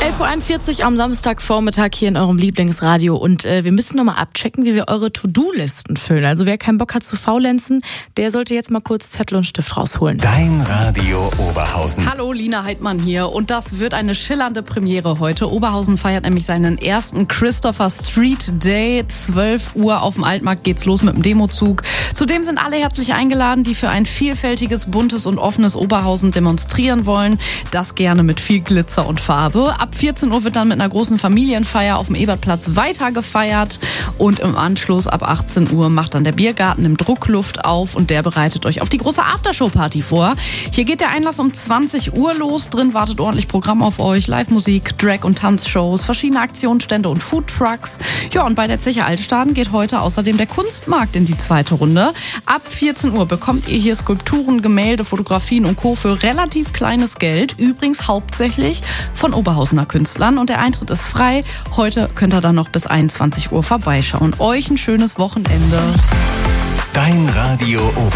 11.41 Uhr am Samstagvormittag hier in eurem Lieblingsradio und wir müssen nochmal abchecken, wie wir eure To-Do-Listen füllen. Also wer keinen Bock hat zu faulenzen, der sollte jetzt mal kurz Zettel und Stift rausholen. Dein Radio Oberhausen. Hallo, Lina Heidmann hier und das wird eine schillernde Premiere heute. Oberhausen feiert nämlich seinen ersten Christopher Street Day. 12 Uhr auf dem Altmarkt geht's los mit dem Demozug. Zudem sind alle herzlich eingeladen, die für ein vielfältiges, buntes und offenes Oberhausen demonstrieren wollen. Das gerne mit viel Glitzer und Farbe. Ab 14 Uhr wird dann mit einer großen Familienfeier auf dem Ebertplatz weiter gefeiert und im Anschluss ab 18 Uhr macht dann der Biergarten im Druckluft auf und der bereitet euch auf die große Aftershow-Party vor. Hier geht der Einlass um 20 Uhr los. Drin wartet ordentlich Programm auf euch. Live-Musik, Drag- und Tanzshows, verschiedene Aktionsstände und Foodtrucks. Ja, und bei der Zeche Altstaden geht heute außerdem der Kunstmarkt in die zweite Runde. Ab 14 Uhr bekommt ihr hier Skulpturen, Gemälde, Fotografien und Co. für relativ kleines Geld. Übrigens hauptsächlich von Oberhausener Künstlern und der Eintritt ist frei. Heute könnt ihr dann noch bis 21 Uhr vorbeischauen. Euch ein schönes Wochenende. Dein Radio Oberhausen.